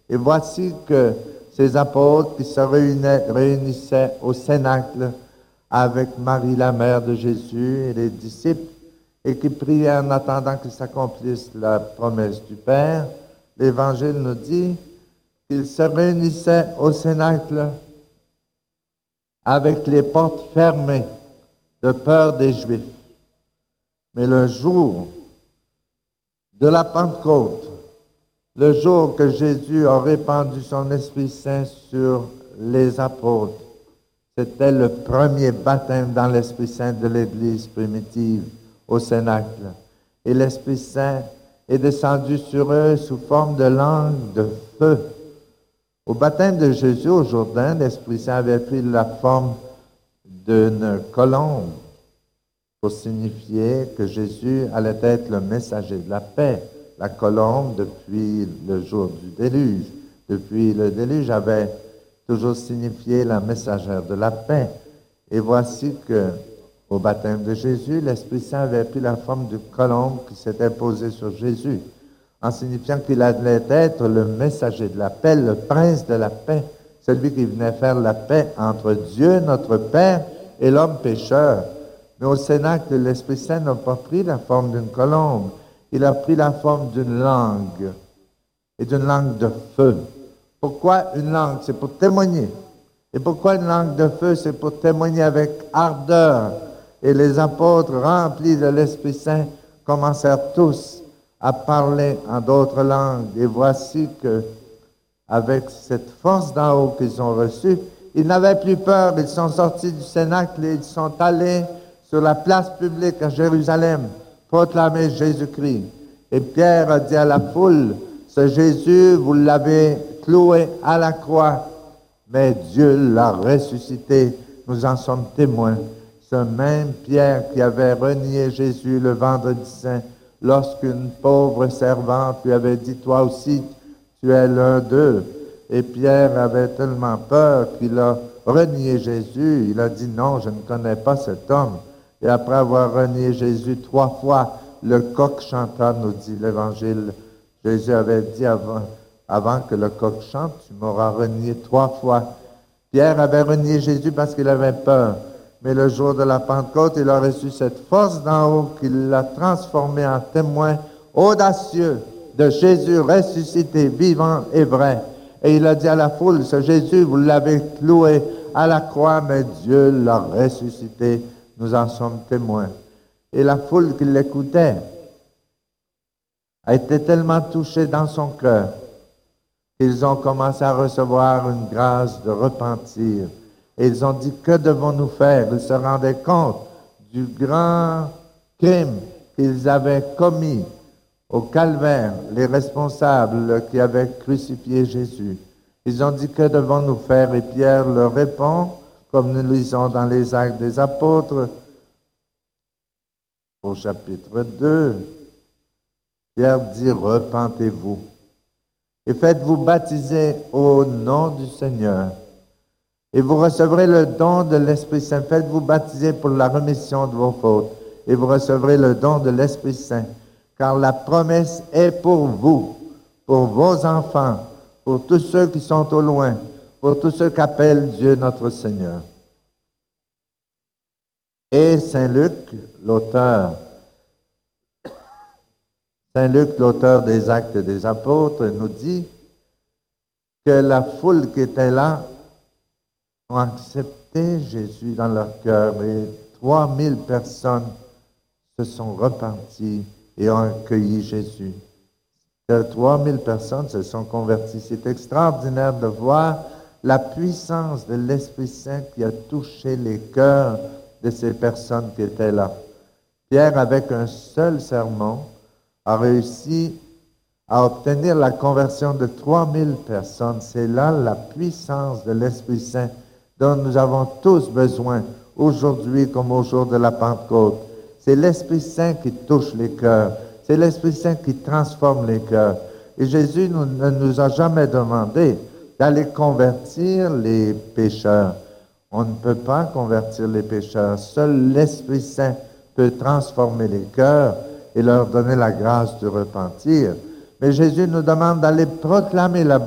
Et voici que ces apôtres qui se réunissaient au Cénacle avec Marie, la mère de Jésus, et les disciples, et qui priaient en attendant que s'accomplisse la promesse du Père, l'Évangile nous dit qu'ils se réunissaient au Cénacle avec les portes fermées de peur des Juifs. Mais le jour de la Pentecôte, le jour que Jésus a répandu son Esprit Saint sur les apôtres, c'était le premier baptême dans l'Esprit Saint de l'Église primitive au Cénacle. Et l'Esprit Saint est descendu sur eux sous forme de langue de feu. Au baptême de Jésus au Jourdain, l'Esprit Saint avait pris la forme d'une colombe pour signifier que Jésus allait être le messager de la paix. La colombe, depuis le jour du déluge, depuis le déluge, avait toujours signifié la messagère de la paix. Et voici que, au baptême de Jésus, l'Esprit Saint avait pris la forme d'une colombe qui s'était posée sur Jésus, en signifiant qu'il allait être le messager de la paix, le prince de la paix, celui qui venait faire la paix entre Dieu, notre Père, et l'homme pécheur. Mais au Cénacle, l'Esprit Saint n'a pas pris la forme d'une colombe, il a pris la forme d'une langue, et d'une langue de feu. Pourquoi une langue? C'est pour témoigner. Et pourquoi une langue de feu? C'est pour témoigner avec ardeur. Et les apôtres, remplis de l'Esprit Saint, commencèrent tous à parler en d'autres langues. Et voici que, avec cette force d'en haut qu'ils ont reçue, ils n'avaient plus peur. Ils sont sortis du Cénacle et ils sont allés sur la place publique à Jérusalem proclamer Jésus-Christ. Et Pierre a dit à la foule, ce Jésus, vous l'avez cloué à la croix, mais Dieu l'a ressuscité. Nous en sommes témoins. Ce même Pierre qui avait renié Jésus le vendredi saint, lorsqu'une pauvre servante lui avait dit, toi aussi, tu es l'un d'eux. Et Pierre avait tellement peur qu'il a renié Jésus. Il a dit, non, je ne connais pas cet homme. Et après avoir renié Jésus 3 fois, le coq chanta, nous dit l'Évangile. Jésus avait dit avant que le coq chante, tu m'auras renié 3 fois. Pierre avait renié Jésus parce qu'il avait peur. Mais le jour de la Pentecôte, il a reçu cette force d'en haut qui l'a transformé en témoin audacieux de Jésus ressuscité, vivant et vrai. Et il a dit à la foule, ce Jésus, vous l'avez cloué à la croix, mais Dieu l'a ressuscité. Nous en sommes témoins. Et la foule qui l'écoutait a été tellement touchée dans son cœur qu'ils ont commencé à recevoir une grâce de repentir. Et ils ont dit, que devons-nous faire? Ils se rendaient compte du grand crime qu'ils avaient commis au calvaire, les responsables qui avaient crucifié Jésus. Ils ont dit, que devons-nous faire? Et Pierre leur répond, comme nous lisons dans les Actes des Apôtres, au chapitre 2, Pierre dit, repentez-vous et faites-vous baptiser au nom du Seigneur. Et vous recevrez le don de l'Esprit Saint. Faites-vous baptiser pour la rémission de vos fautes. Et vous recevrez le don de l'Esprit Saint. Car la promesse est pour vous, pour vos enfants, pour tous ceux qui sont au loin, pour tous ceux qu'appelle Dieu notre Seigneur. Et Saint Luc, l'auteur des Actes des Apôtres, nous dit que la foule qui était là ont accepté Jésus dans leur cœur et 3000 personnes se sont repenties et ont accueilli Jésus. 3000 personnes se sont converties. C'est extraordinaire de voir la puissance de l'Esprit Saint qui a touché les cœurs de ces personnes qui étaient là. Pierre, avec un seul sermon, a réussi à obtenir la conversion de 3000 personnes. C'est là la puissance de l'Esprit Saint dont nous avons tous besoin aujourd'hui comme au jour de la Pentecôte. C'est l'Esprit Saint qui touche les cœurs. C'est l'Esprit Saint qui transforme les cœurs. Et Jésus ne nous a jamais demandé d'aller convertir les pécheurs. On ne peut pas convertir les pécheurs. Seul l'Esprit Saint peut transformer les cœurs et leur donner la grâce de repentir. Mais Jésus nous demande d'aller proclamer la